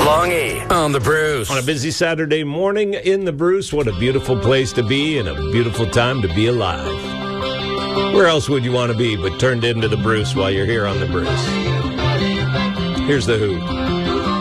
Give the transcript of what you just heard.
Longy on the Bruce. On a busy Saturday morning in the Bruce, what a beautiful place to be and a beautiful time to be alive. Where else would you want to be but turned into the Bruce while you're here on the Bruce? Here's The Who.